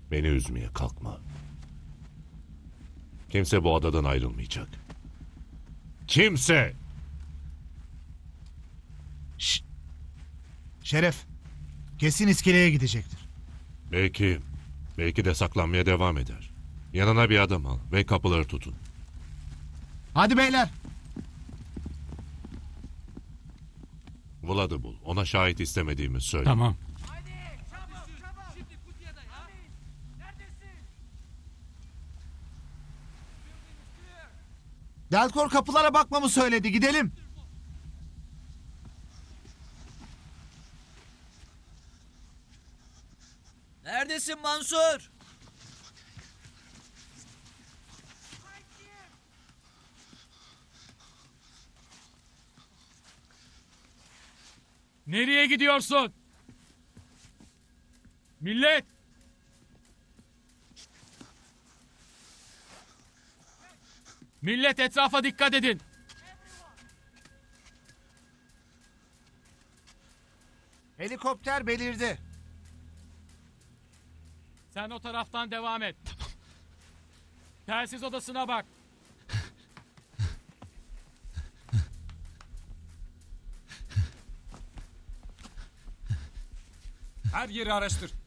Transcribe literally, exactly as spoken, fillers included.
Beni üzmeye kalkma. Kimse bu adadan ayrılmayacak. Kimse! Şşt! Şeref, kesin iskeleye gidecektir. Belki, belki de saklanmaya devam eder. Yanına bir adam al ve kapıları tutun. Hadi beyler. Vlad'ı bul. Ona şahit istemediğimi söyle. Tamam. Delkor kapılara bakmamı söyledi. Gidelim. Neredesin Mansur? Nereye gidiyorsun? Millet! Millet etrafa dikkat edin. Helikopter belirdi. Sen o taraftan devam et. Telsiz odasına bak. Her yeri araştır.